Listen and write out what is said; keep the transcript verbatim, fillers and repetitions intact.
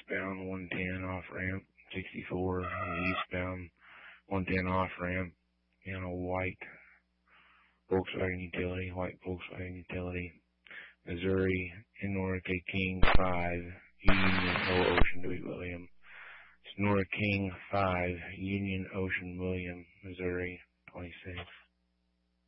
westbound one ten off ramp, sixty-four eastbound one ten off ramp, in a white Volkswagen utility, white Volkswagen utility, Missouri, Nora K. King five, Union O Ocean W. William. It's Nora King five, Union Ocean William, Missouri, twenty-six.